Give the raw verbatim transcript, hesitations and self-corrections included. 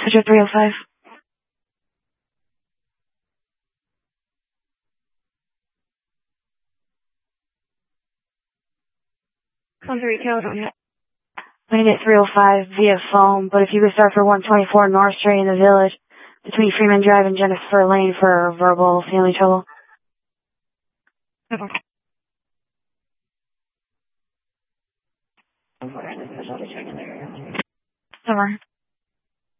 passenger three oh five. Country California. Landing at three oh five via phone, but if you could start for one twenty-four North Street in the Village, between Freeman Drive and Jennifer Lane for verbal family trouble. Okay. Summer.